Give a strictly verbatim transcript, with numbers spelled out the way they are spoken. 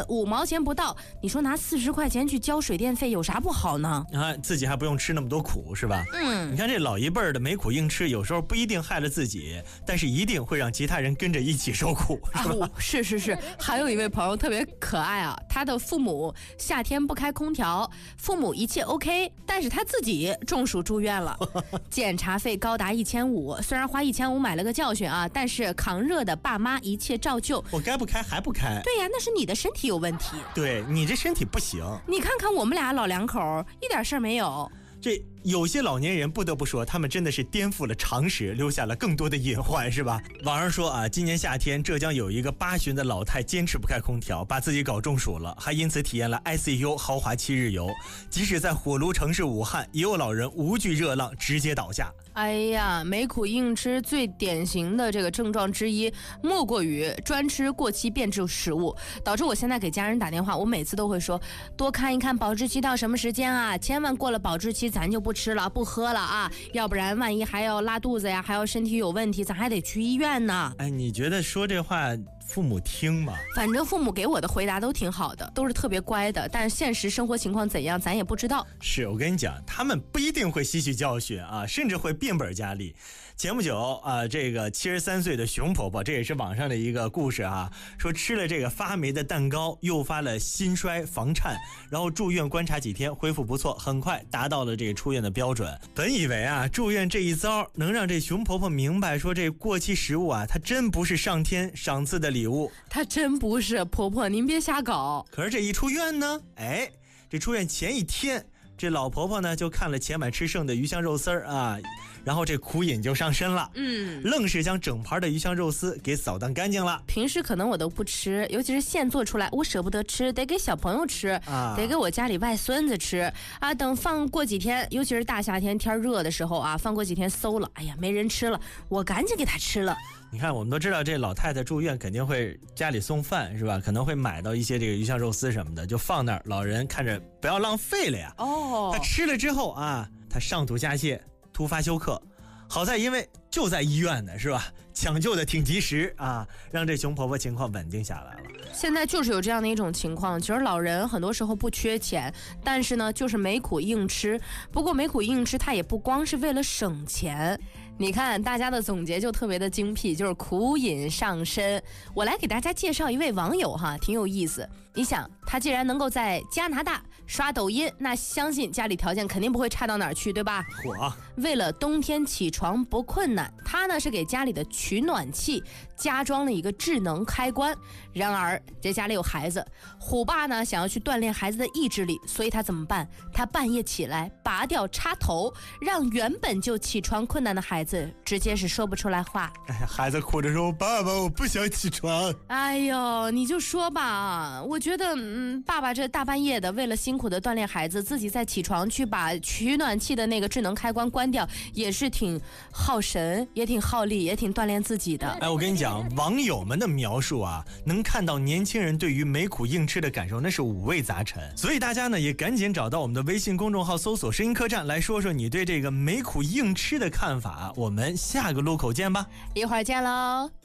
钱，五毛钱不到，你说拿四十块钱去交水电费有啥不好呢？ 啊，自己还不用吃那么多苦，是吧？ 嗯， 你看这老一辈儿的没苦硬吃，有时候不一定害了自己，但是一定会让其他人跟着一起受苦，是吧？ 啊、是是是，还有一位朋友特别可爱啊，他的父母夏天不开空调，父母一切 OK， 但是他自己中暑住院了，检查费高达一千五，虽然花一千五买了个教训啊，但是扛热的爸妈一切照旧。 我该不开还不开？ 对呀，那是你的身体有问题。 对，你这身体不行。 你看看我们俩老两口，一点事儿没有。 这有些老年人不得不说，他们真的是颠覆了常识，留下了更多的隐患，是吧？网上说啊，今年夏天浙江有一个八旬的老太坚持不开空调，把自己搞中暑了，还因此体验了 I C U 豪华七日游。即使在火炉城市武汉，也有老人无惧热浪直接倒下。 哎呀，没苦硬吃最典型的这个症状之一，莫过于专吃过期变质食物，导致我现在给家人打电话，我每次都会说，多看一看保质期到什么时间啊，千万过了保质期咱就不吃了不喝了啊，要不然万一还要拉肚子呀，还要身体有问题，咱还得去医院呢。 哎，你觉得说这话父母听吗？ 反正父母给我的回答都挺好的，都是特别乖的，但是现实生活情况怎样咱也不知道。 是，我跟你讲，他们不一定会吸取教训啊，甚至会变本加厉。前不久啊，这个七十三岁的熊婆婆，这也是网上的一个故事啊，说吃了这个发霉的蛋糕，诱发了心衰房颤，然后住院观察几天，恢复不错，很快达到了这个出院的标准。本以为啊，住院这一遭能让这熊婆婆明白，说这过期食物啊，它真不是上天赏赐的礼物， 它真不是，婆婆您别瞎搞。 可是这一出院呢，哎，这出院前一天，这老婆婆呢就看了前晚吃剩的鱼香肉丝儿啊，然后这苦瘾就上身了，嗯，愣是将整盘的鱼香肉丝给扫荡干净了。 平时可能我都不吃，尤其是现做出来，我舍不得吃，得给小朋友吃，啊、得给我家里外孙子吃啊。等放过几天，尤其是大夏天天热的时候啊，放过几天馊了，哎呀，没人吃了，我赶紧给他吃了。 你看，我们都知道这老太太住院肯定会家里送饭，是吧？可能会买到一些这个鱼香肉丝什么的，就放那儿，老人看着不要浪费了呀。哦，他吃了之后啊，他上吐下泻，突发休克。好在因为就在医院呢，是吧？抢救的挺及时啊，让这熊婆婆情况稳定下来了。 现在就是有这样的一种情况，其实老人很多时候不缺钱，但是呢，就是没苦硬吃。不过没苦硬吃，它也不光是为了省钱。你看大家的总结就特别的精辟，就是苦瘾上身。我来给大家介绍一位网友哈，挺有意思。你想，他既然能够在加拿大刷抖音，那相信家里条件肯定不会差到哪儿去，对吧？ 嚯！ 为了冬天起床不困难，他呢是给家里的取暖器加装了一个智能开关。然而这家里有孩子，虎爸呢想要去锻炼孩子的意志力，所以他怎么办？他半夜起来拔掉插头，让原本就起床困难的孩子直接是说不出来话。 哎呀，孩子哭着说：“爸爸，我不想起床。” 哎呦，你就说吧，我觉得，嗯，爸爸这大半夜的，为了辛苦的锻炼孩子，自己再起床去把取暖器的那个智能开关关掉，也是挺耗神，也挺耗力，也挺锻炼自己的。 哎，我跟你讲，网友们的描述啊，能看到年轻人对于没苦硬吃的感受，那是五味杂陈。所以大家呢，也赶紧找到我们的微信公众号，搜索“声音客栈”，来说说你对这个没苦硬吃的看法。我们下个路口见吧， 一会儿见喽。